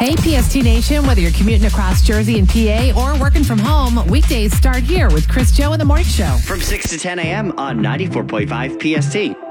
Hey, PST Nation, whether you're commuting across Jersey and PA or working from home, weekdays start here with Chris Joe in the Morning Show. From 6 to 10 a.m. on 94.5 PST.